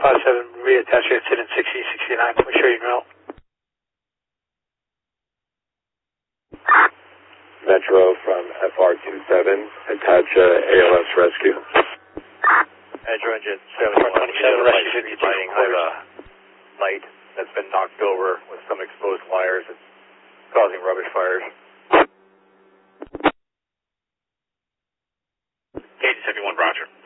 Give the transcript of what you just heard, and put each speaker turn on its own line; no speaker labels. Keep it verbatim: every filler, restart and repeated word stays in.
five seven, reattach your incident sixty sixty-nine. We'll show you now.
Metro from F R twenty-seven, attach uh, A L S rescue.
Metro engine seven one, we have a light, lighting, I have a light that's been knocked over with some exposed wires. It's causing rubbish fires.
eight seventy-one, roger.